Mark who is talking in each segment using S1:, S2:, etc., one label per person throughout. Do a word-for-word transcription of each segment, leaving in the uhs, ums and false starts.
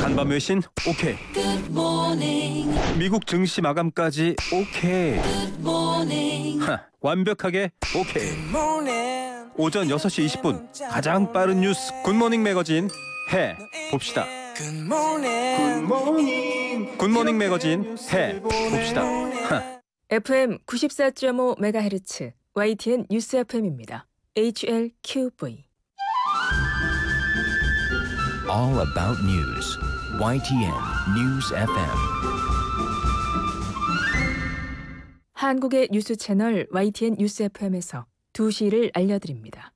S1: 간밤 외신 오케이. 미국 증시 마감까지 오케이. 하, 완벽하게 오케이. 오전 여섯 시 이십 분 가장 빠른 뉴스 굿모닝 매거진 해 봅시다. 굿모닝 굿모닝 매거진 해 봅시다. 하.
S2: 에프엠 구십사 점 오 메가헤르츠 와이티엔 뉴스 에프엠입니다. 에이치엘큐브이
S3: All about news. 와이티엔 News 에프엠.
S2: 한국의 뉴스 채널 와이티엔 뉴스 에프엠에서 두 시를 알려드립니다.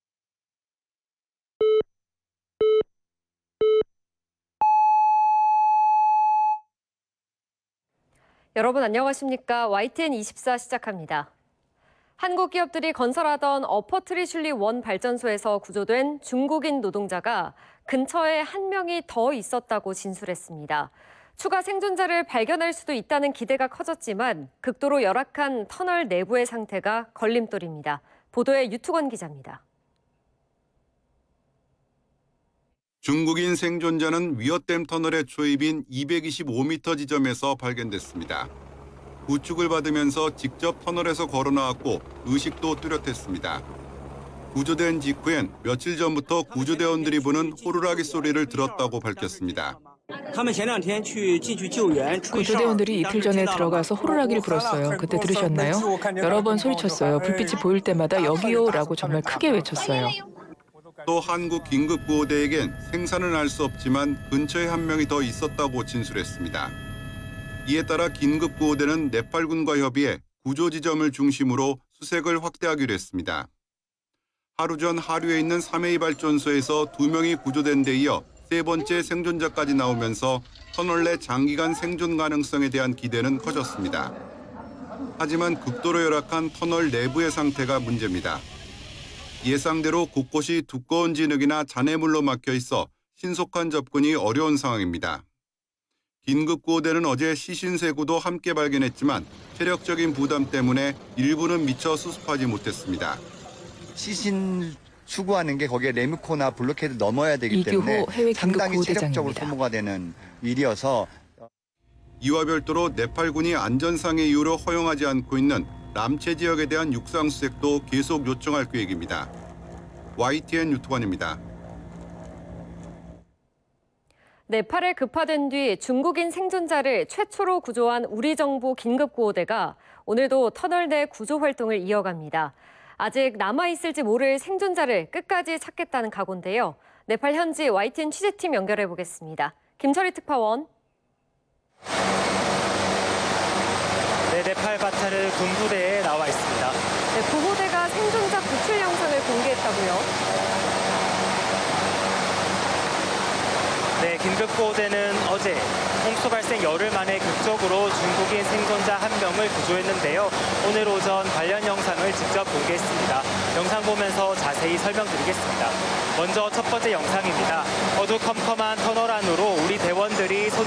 S4: 여러분 안녕하십니까? 와이티엔 이십사 시작합니다. 한국 기업들이 건설하던 어퍼트리슐리 원 발전소에서 구조된 중국인 노동자가 근처에 한 명이 더 있었다고 진술했습니다. 추가 생존자를 발견할 수도 있다는 기대가 커졌지만 극도로 열악한 터널 내부의 상태가 걸림돌입니다. 보도에 유투건 기자입니다.
S5: 중국인 생존자는 위어댐 터널의 초입인 이백이십오 미터 지점에서 발견됐습니다. 구축을 받으면서 직접 터널에서 걸어 나왔고 의식도 뚜렷했습니다. 구조된 직후엔 며칠 전부터 구조대원들이 부는 호루라기 소리를 들었다고 밝혔습니다.
S2: 구조대원들이 이틀 전에 들어가서 호루라기를 불었어요. 그때 들으셨나요? 여러 번 소리쳤어요. 불빛이 보일 때마다 여기요라고 정말 크게 외쳤어요.
S5: 또 한국 긴급구호대에겐 생사는 알 수 없지만 근처에 한 명이 더 있었다고 진술했습니다. 이에 따라 긴급구호대는 네팔군과 협의해 구조 지점을 중심으로 수색을 확대하기로 했습니다. 하루 전 하류에 있는 삼웨이 발전소에서 두 명이 구조된 데 이어 세 번째 생존자까지 나오면서 터널 내 장기간 생존 가능성에 대한 기대는 커졌습니다. 하지만 극도로 열악한 터널 내부의 상태가 문제입니다. 예상대로 곳곳이 두꺼운 진흙이나 잔해물로 막혀 있어 신속한 접근이 어려운 상황입니다. 긴급구호대는 어제 시신세구도 함께 발견했지만 체력적인 부담 때문에 일부는 미처 수습하지 못했습니다.
S6: 시신 수거하는 게 거기에 레미코나 블록헤드 넘어야 되기
S2: 이규호
S6: 때문에
S2: 해외
S6: 상당히 체력적으로
S2: 긴급구호대장입니다.
S6: 소모가 되는 일이어서
S5: 이와 별도로 네팔군이 안전상의 이유로 허용하지 않고 있는 람체 지역에 대한 육상 수색도 계속 요청할 계획입니다. 와이티엔 유투관입니다.
S4: 네팔에 급파된 뒤 중국인 생존자를 최초로 구조한 우리 정부 긴급구호대가 오늘도 터널 내 구조 활동을 이어갑니다. 아직 남아있을지 모를 생존자를 끝까지 찾겠다는 각오인데요. 네팔 현지 와이티엔 취재팀 연결해 보겠습니다. 김철희 특파원.
S7: 네, 네팔 바타르 군부대에 나와 있습니다.
S4: 네, 구호대가 생존자 구출 영상을 공개했다고요?
S7: 네, 긴급구호대는 어제 홍수 발생 열흘 만에 극적으로 중국인 생존자 한 명을 구조했는데요. 오늘 오전 관련 영상을 직접 공개했습니다. 영상 보면서 자세히 설명드리겠습니다. 먼저 첫 번째 영상입니다. 어두컴컴한 터널 안으로 우리 대원들이 손